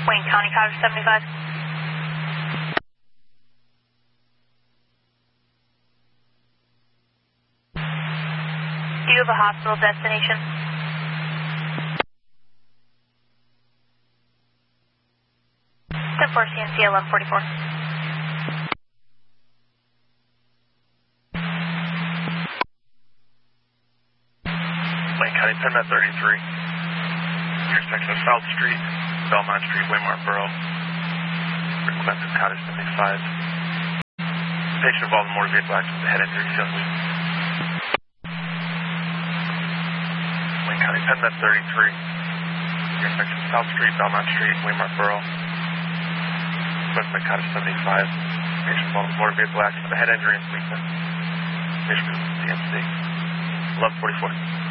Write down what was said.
Wayne County, Cottage 75. Do you have a hospital destination? Step 4 CNC 1144. Wayne County, PennMed 33. Intersection of South Street, Belmont Street, Waymart Borough. Requested Cottage 75. Patient involved in motor vehicle accident with a head injury, feeling weak. Wayne County, PennMed 33. Intersection of South Street, Belmont Street, Waymart Borough. Requested Cottage 75. Patient involved in motor vehicle accident with a head injury and weakness. Patient CMC 1144.